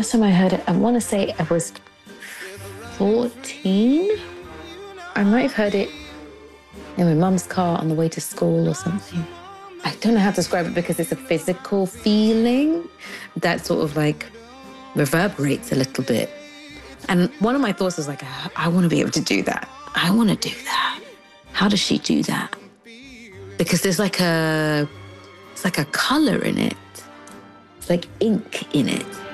first time I heard it, I want to say I was 14. I might have heard it in my mum's car on the way to school or something. I don't know how to describe it because it's a physical feeling that sort of like reverberates a little bit. And one of my thoughts was like, I want to be able to do that. I want to do that. How does she do that? Because there's like it's like a color in it. It's like ink in it.